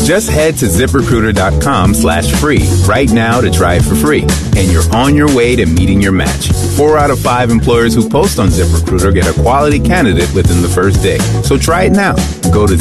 Just head to ZipRecruiter.com/free right now to try it for free. And you're on your way to meeting your match. 4 out of 5 employers who post on ZipRecruiter get a quality candidate within the first day. So try it now. Go to